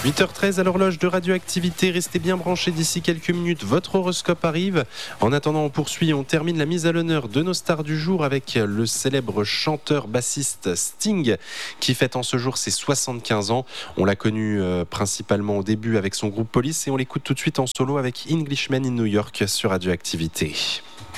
8h13 à l'horloge de Radioactivité. Restez bien branchés d'ici quelques minutes. Votre horoscope arrive. En attendant, on poursuit. On termine la mise à l'honneur de nos stars du jour avec le célèbre chanteur-bassiste Sting qui fête en ce jour ses 75 ans. On l'a connu principalement au début avec son groupe Police et on l'écoute tout de suite en solo avec Englishman in New York sur Radioactivité.